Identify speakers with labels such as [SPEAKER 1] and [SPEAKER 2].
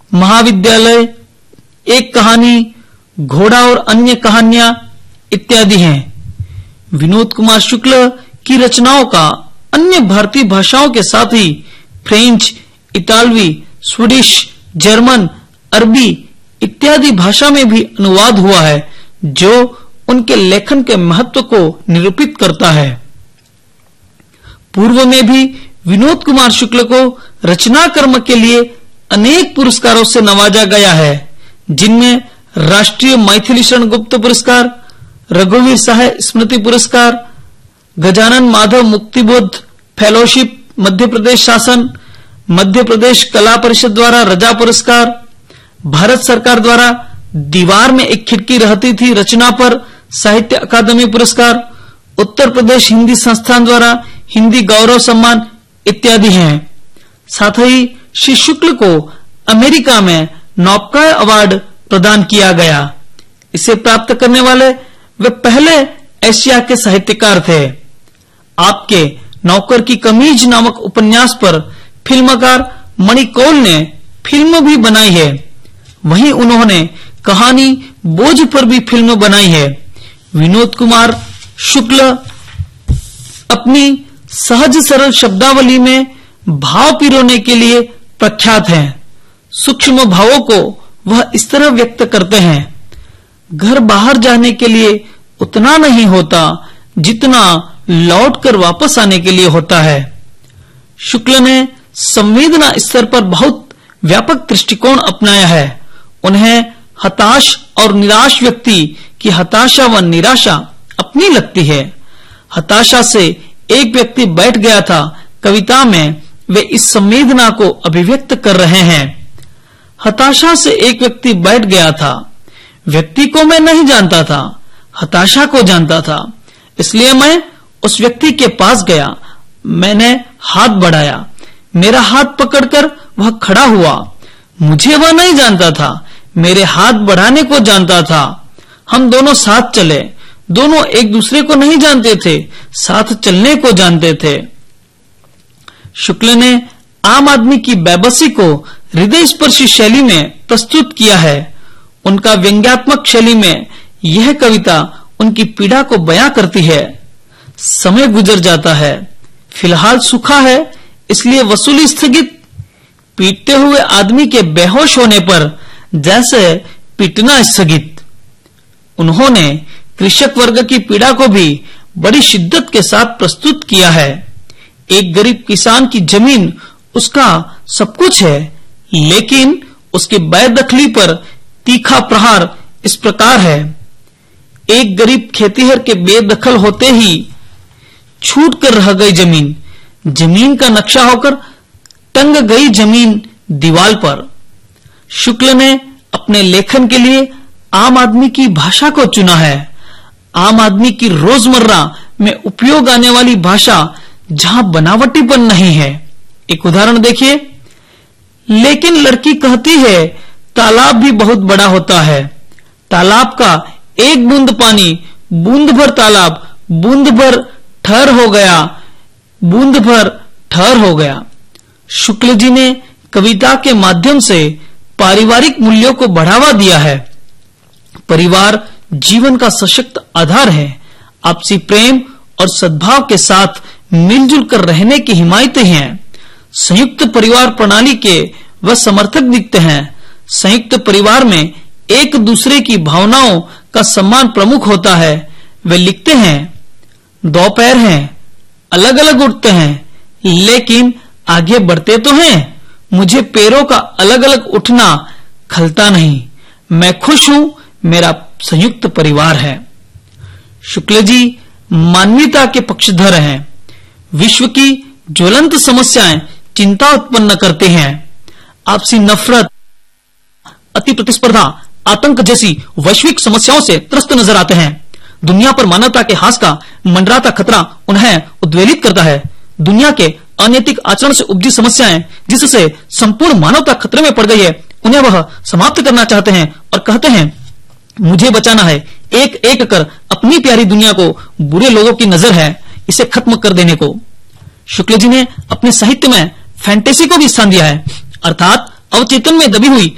[SPEAKER 1] महाविद्यालय, एक कहानी, घोड़ा और अन्य कहानियां इत्यादि हैं। विनोद कुमार शुक्ल की रचनाओं का अन्य भारतीय भाषाओं के साथ ही फ्रेंच, इतालवी, स्वीडिश, जर्मन, अरबी इत्यादि भाषा में भी अनुवाद हुआ है, जो उनके लेखन के महत्व को निरूपित करता है। पूर्व में भी विनोद कुमार शुक्ल को रचना कर्म के लिए अनेक पुरस्कारों से नवाजा गया है, जिनमें राष्ट्रीय मैथिली शरण गुप्त पुरस्कार, रघुवीर सहाय स्मृति पुरस्कार, गजानन माधव मुक्तिबोध फेलोशिप, मध्य प्रदेश शासन, मध्य प्रदेश कला परिषद द्वारा रजा पुरस्कार, भारत सरकार द्वारा दीवार में एक खिड़की रहती थी रचना पर साहित्य अकादमी पुरस्कार, उत्तर प्रदेश हिंदी संस्थान द्वारा हिंदी गौरव सम्मान इत्यादि हैं। साथ ही श्री शुक्ल को अमेरिका में नॉबकॉय अवार्ड प्रदान किया गया। इसे प्राप्त करने वाले वे पहले एशिया के साहित्यकार थे। आपके नौकर की कमीज नामक उपन्यास पर फिल्मकार मणि कौल ने फिल्म भी बनाई है। वहीं उन्होंने कहानी बोझ पर भी फिल्म बनाई है। विनोद कुमार शुक्ल अपनी सहज सरल शब्दावली में भाव पिरोने के लिए प्रख्यात हैं। सूक्ष्म भावों को वह इस तरह व्यक्त करते हैं, घर बाहर जाने के लिए उतना नहीं होता जितना लौटकर वापस आने के लिए होता है। शुक्ल ने संवेदना स्तर पर बहुत व्यापक दृष्टिकोण अपनाया है। उन्हें हताश और निराश व्यक्ति की हताशा व निराशा अपनी लगती है। हताशा से एक व्यक्ति बैठ गया था कविता में वे इस संवेदना को अभिव्यक्त कर रहे हैं। हताशा से एक व्यक्ति बैठ गया था। व्यक्ति को मैं नहीं जानता था, हताशा को जानता था, इसलिए मैं उस व्यक्ति के पास गया। मैंने हाथ बढ़ाया, मेरा हाथ पकड़कर वह खड़ा हुआ। मुझे वह नहीं जानता था, मेरे हाथ बढ़ाने को जानता था। हम दोनों साथ चले। दोनों एक दूसरे को नहीं जानते थे, साथ चलने को जानते थे। शुक्ल ने आम आदमी की बेबसी को हृदय स्पर्शी शैली में प्रस्तुत किया है। उनका व्यंग्यात्मक शैली में यह कविता उनकी पीड़ा को बयां करती है। समय गुजर जाता है, फिलहाल सूखा है, इसलिए वसूली स्थगित। पीटते हुए आदमी के बेहोश होने पर जैसे पीटना स्थगित। उन्होंने कृषक वर्ग की पीड़ा को भी बड़ी शिद्दत के साथ प्रस्तुत किया है। एक गरीब किसान की जमीन उसका सब कुछ है, लेकिन उसकी बेदखली पर तीखा प्रहार इस प्रकार है। एक गरीब खेतीहर के बेदखल होते ही छूट कर रह गई जमीन। जमीन का नक्शा होकर टंग गई जमीन दीवाल पर। शुक्ल ने अपने लेखन के लिए आम आदमी की भाषा को चुना है। आम आदमी की रोजमर्रा में उपयोग आने वाली भाषा जहां बनावटीपन नहीं है। एक उदाहरण देखिए। लेकिन लड़की कहती है तालाब भी बहुत बड़ा होता है। तालाब का एक बूंद पानी, बूंद भर तालाब, बूंद भर ठहर हो गया, बूंद भर ठहर हो गया। शुक्ल जी ने कविता के माध्यम से पारिवारिक मूल्यों को बढ़ावा दिया है। परिवार जीवन का सशक्त आधार है। आपसी प्रेम और सद्भाव के साथ मिलजुल कर रहने की हिमायतें हैं। संयुक्त परिवार प्रणाली के वह समर्थक दिखते हैं। संयुक्त परिवार में एक दूसरे की भावनाओं का सम्मान प्रमुख होता है। वे लिखते हैं, दो पैर हैं, अलग अलग उठते हैं, लेकिन आगे बढ़ते तो हैं। मुझे पैरों का अलग अलग उठना खलता नहीं। मैं खुश हूं, मेरा संयुक्त परिवार है। शुक्ल जी मानवीयता के पक्षधर हैं। विश्व की ज्वलंत समस्याएं चिंता उत्पन्न करते हैं। आपसी नफरत, अति प्रतिस्पर्धा, आतंक जैसी वैश्विक समस्याओं से त्रस्त नजर आते हैं। दुनिया पर मानवता के हास का मंडराता खतरा उन्हें उद्वेलित करता है। दुनिया के अनैतिक आचरण से उपजी समस्याएं जिससे संपूर्ण मानवता खतरे में पड़ गई है, उन्हें वह समाप्त करना चाहते हैं और कहते हैं, मुझे बचाना है। एक एक कर अपनी प्यारी दुनिया को बुरे लोगों की नजर है इसे खत्म कर देने को। शुक्ल जी ने अपने साहित्य में फैंटेसी को भी स्थान दिया है, अर्थात अवचेतन में दबी हुई